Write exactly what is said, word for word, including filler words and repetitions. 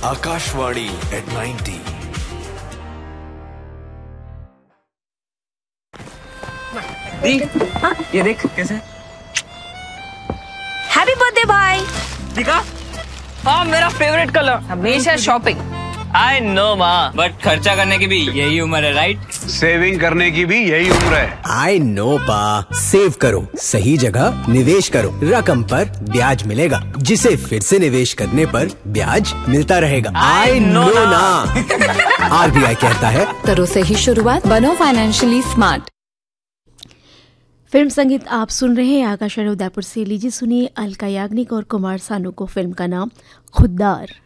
Akashvani eight ninety. दी, हाँ? ये देख कैसे। हैप्पी बर्थडे भाई। दिखा? हाँ मेरा फेवरेट कलर। हमेशा शॉपिंग। आई नो माँ, बट खर्चा करने की भी यही उम्र है, राइट? सेविंग करने की भी यही उम्र है। आई नो पा, सेव करो, सही जगह निवेश करो, रकम पर ब्याज मिलेगा, जिसे फिर से निवेश करने पर ब्याज मिलता रहेगा। आई नो ना। आरबीआई कहता है करो सही शुरुआत, बनो फाइनेंशियली स्मार्ट। फिल्म संगीत आप सुन रहे हैं आकाशवाणी उदयपुर से। लीजिए सुनिए अलका याग्निक और कुमार सानू को। फिल्म का नाम खुददार।